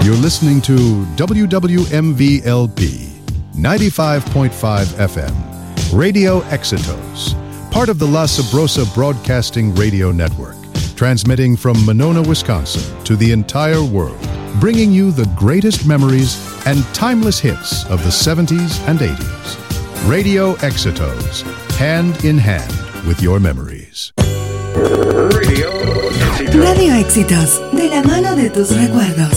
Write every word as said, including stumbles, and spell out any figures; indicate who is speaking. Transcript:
Speaker 1: You're listening to W W M V L P ninety-five point five F M, Radio Éxitos, part of the La Sabrosa Broadcasting Radio Network, transmitting from Monona, Wisconsin to the entire world, bringing you the greatest memories and timeless hits of the seventies and eighties. Radio Éxitos, hand in hand with your memories.
Speaker 2: Radio Éxitos, de la mano de tus recuerdos.